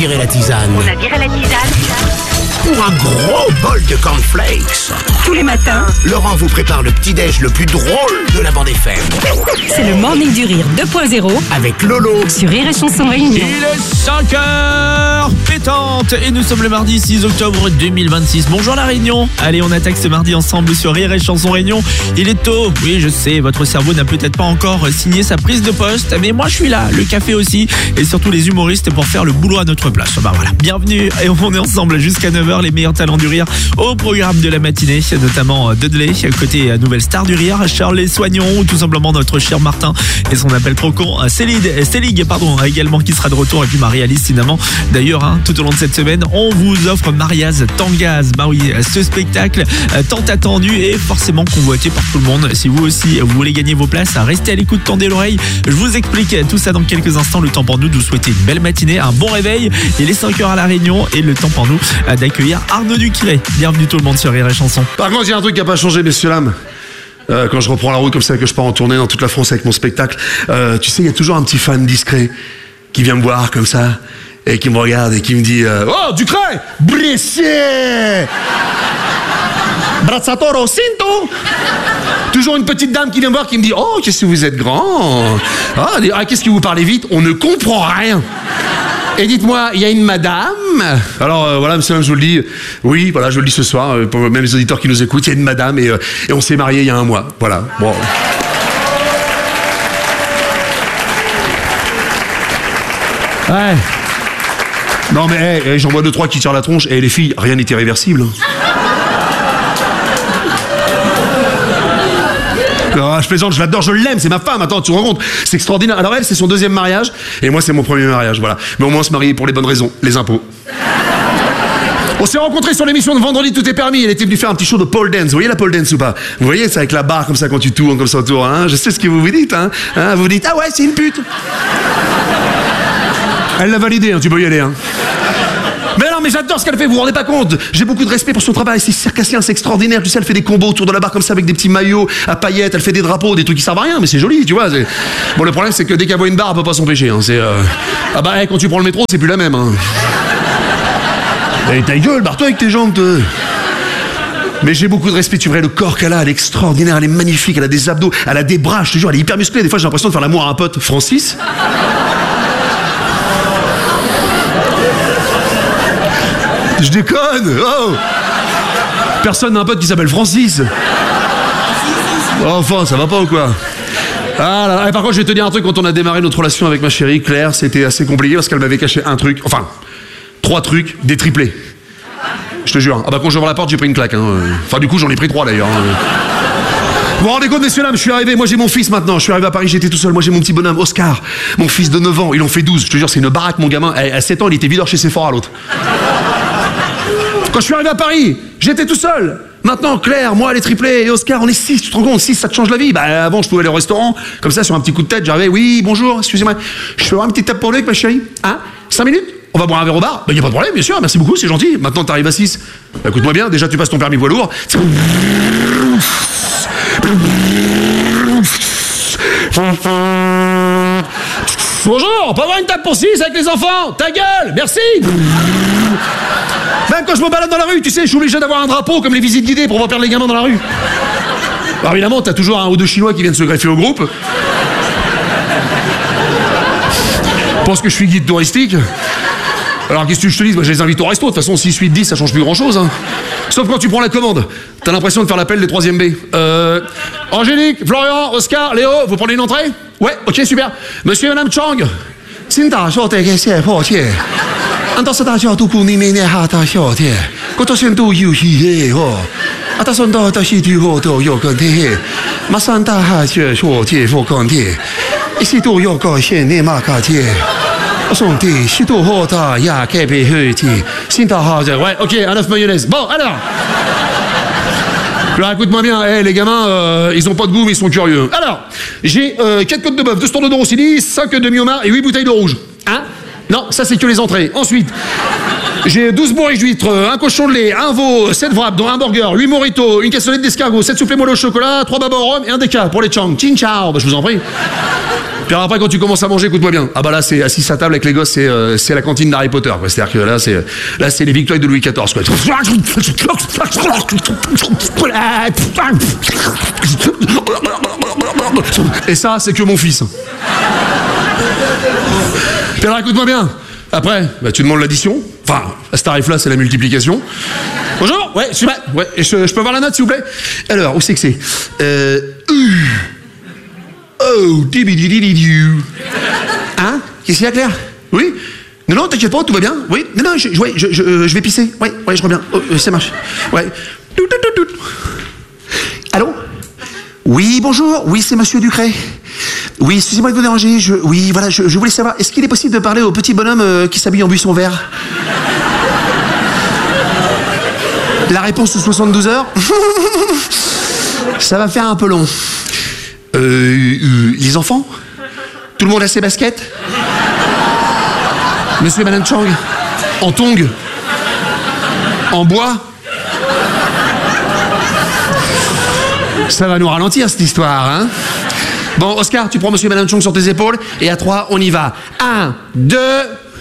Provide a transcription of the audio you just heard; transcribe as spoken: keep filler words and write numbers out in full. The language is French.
viré la tisane. On a viré la tisane. Pour un gros bol de cornflakes. Tous les matins, Laurent vous prépare le petit-déj le plus drôle de la bande F M. c'est le Morning du Rire deux point zéro Avec Lolo. sur Rire et Chanson Réunion. Il est cinq heures pétante et nous sommes le mardi six octobre deux mille vingt-six. Bonjour la Réunion. Allez, on attaque ce mardi ensemble sur Rire et Chanson Réunion. Il est tôt, oui je sais, votre cerveau n'a peut-être pas encore signé sa prise de poste, mais moi je suis là, le café aussi, et surtout les humoristes pour faire le boulot à notre place. Bah voilà, bienvenue et on est ensemble jusqu'à neuf heures, les meilleurs talents du rire au programme de la matinée, notamment Dudley, côté nouvelle star du rire, Charles Soignon ou tout simplement notre cher Martin et son appel trop con, Céline, Céline pardon, également qui sera de retour, et puis Marie-Alice évidemment. D'ailleurs, hein, tout au long de cette semaine, on vous offre Mariaz Tangaz. Bah oui, ce spectacle euh, tant attendu et forcément convoité par tout le monde. Si vous aussi vous voulez gagner vos places, restez à l'écoute, tendez l'oreille. Je vous explique tout ça dans quelques instants. Le temps pour nous de vous souhaiter une belle matinée, un bon réveil. Il est cinq heures à la Réunion et le temps pour nous euh, d'accueillir Arnaud Ducré. Bienvenue tout le monde sur Rire et Chanson. Par contre, il y a un truc qui n'a pas changé, messieurs dames. Euh, quand je reprends la route comme ça, que je pars en tournée dans toute la France avec mon spectacle, euh, tu sais, il y a toujours un petit fan discret qui vient me voir comme ça et qui me regarde et qui me dit euh, oh, Ducré, blessé, Brazzatoro Cinto. Toujours une petite dame qui vient me voir qui me dit oh, qu'est-ce que vous êtes grand. Ah, ah, qu'est-ce que vous parlez vite, on ne comprend rien. Et dites-moi, il y a une madame. Alors euh, voilà, monsieur, je vous le dis. Oui, voilà, je le dis ce soir, euh, pour même les auditeurs qui nous écoutent, il y a une madame et, euh, et on s'est mariés il y a un mois. Voilà. Bon. Ouais. Non mais hey, hey, j'en vois deux trois qui tirent la tronche. Et hey, les filles, rien n'est irréversible. Non, je plaisante, je l'adore, je l'aime, c'est ma femme, attends, tu te rends compte, c'est extraordinaire. Alors elle, c'est son deuxième mariage, et moi, c'est mon premier mariage, voilà. Mais au moins, on se marie pour les bonnes raisons, les impôts. On s'est rencontrés sur l'émission de Vendredi Tout est permis, elle était venue faire un petit show de pole dance, vous voyez la pole dance ou pas? Vous voyez, c'est avec la barre comme ça quand tu tournes comme ça autour, hein. Je sais ce que vous vous dites, hein, hein vous vous dites, ah ouais, c'est une pute. Elle l'a validé, hein, tu peux y aller, hein. Mais non, mais j'adore ce qu'elle fait, vous vous rendez pas compte. J'ai beaucoup de respect pour son travail, c'est circassien, c'est extraordinaire. Tu sais, elle fait des combos autour de la barre comme ça avec des petits maillots à paillettes, elle fait des drapeaux, des trucs qui servent à rien, mais c'est joli, tu vois. Bon, le problème, c'est que dès qu'elle voit une barre, elle peut pas s'empêcher, hein. C'est, euh... ah bah, hey, quand tu prends le métro, c'est plus la même, hein. Hey, ta gueule, barre-toi avec tes jambes, toi. Mais j'ai beaucoup de respect, tu verrais le corps qu'elle a, elle est extraordinaire, elle est magnifique, elle a des abdos, elle a des bras, je te jure, elle est hyper musclée. Des fois, j'ai l'impression de faire l'amour à un pote, Francis. Je déconne, oh. Personne n'a un pote qui s'appelle Francis. Oh, enfin, ça va pas ou quoi? Ah là là. Et par contre, je vais te dire un truc, quand on a démarré notre relation avec ma chérie Claire, c'était assez compliqué parce qu'elle m'avait caché un truc, enfin, trois trucs, des triplés. Je te jure. Ah bah quand j'ouvre la porte, j'ai pris une claque, hein. Enfin, du coup, j'en ai pris trois d'ailleurs. Vous vous rendez compte, messieurs dames, je suis arrivé, moi j'ai mon fils maintenant, je suis arrivé à Paris, j'étais tout seul, moi j'ai mon petit bonhomme Oscar, mon fils de neuf ans, il en fait douze, je te jure, c'est une baraque mon gamin, à sept ans, il était videur chez Sephora l'autre. Quand je suis arrivé à Paris, j'étais tout seul. Maintenant, Claire, moi, les triplés et Oscar, on est six, tu te rends compte, six, ça te change la vie. Bah, avant, je pouvais aller au restaurant, comme ça, sur un petit coup de tête, j'arrivais, oui, bonjour, excusez-moi, je peux avoir une petite tape pour lui avec ma chérie? Hein? Cinq minutes? On va boire un verre au bar? Bah, y a pas de problème, bien sûr, merci beaucoup, c'est gentil. Maintenant, t'arrives à six. Bah, écoute-moi bien, déjà, tu passes ton permis poids lourd. Bonjour, on peut avoir une table pour six avec les enfants? Ta gueule, merci. Même quand je me balade dans la rue, tu sais, je suis obligé d'avoir un drapeau comme les visites guidées pour voir perdre les gamins dans la rue. Alors évidemment, t'as toujours un ou deux Chinois qui viennent se greffer au groupe. Je pense que je suis guide touristique. Alors qu'est-ce que je te dis? Bah, je les invite au resto, de toute façon six, huit, dix, ça change plus grand chose, hein. Sauf quand tu prends la commande, t'as l'impression de faire l'appel des troisième B. Euh... Angélique, Florian, Oscar, Léo, vous prenez une entrée? Ouais, ok, super. Monsieur et Madame Chang. Ouais, ok, un œuf mayonnaise. Bon, alors. Alors écoute-moi bien, hey, les gamins, euh, ils ont pas de goût mais ils sont curieux. Alors, j'ai euh, quatre côtes de bœuf, deux stands de rossini, cinq demi-homards et huit bouteilles de rouge. Hein? Non, ça c'est que les entrées. Ensuite, J'ai douze bourriches d'huîtres, un cochon de lait, un veau, sept wraps, dont un burger, huit mojitos, une cassolette d'escargot, sept soufflés moelleux au chocolat, trois babas au rhum et un déca pour les chang. Chin ciao, bah, je vous en prie. Puis après, quand tu commences à manger, écoute-moi bien. Ah bah là, c'est assis à table avec les gosses, c'est euh, c'est la cantine d'Harry Potter. Quoi. C'est-à-dire que là, c'est là, c'est les victoires de Louis quatorze. Quoi. Et ça, c'est que mon fils. Puis alors, écoute-moi bien. Après, bah, tu demandes l'addition. Enfin, à ce tarif-là, c'est la multiplication. Bonjour. Ouais, je suis mal. Ouais, et je, je peux voir la note, s'il vous plaît. Alors, où c'est que c'est euh, Oh, dibididididiu. Hein? Qu'est-ce qu'il y a, Claire? Oui? Non, non, t'inquiète pas, tout va bien. Oui? Non, non, je, je, ouais, je, je, je vais pisser. Ouais, ouais, je reviens. Oh, ça marche. Ouais. Tout, tout, tout, tout. Allô? Oui, bonjour. Oui, c'est Monsieur Ducret. Oui, excusez-moi de vous déranger. Je, oui, voilà, je, je voulais savoir, est-ce qu'il est possible de parler au petit bonhomme euh, qui s'habille en buisson vert? La réponse sous soixante-douze heures? Ça va faire un peu long. Euh, euh, les enfants? Tout le monde a ses baskets? Monsieur et Madame Chang? En tongs? En bois? Ça va nous ralentir cette histoire, hein? Bon, Oscar, tu prends Monsieur et Madame Chang sur tes épaules et à trois, on y va. Un, deux...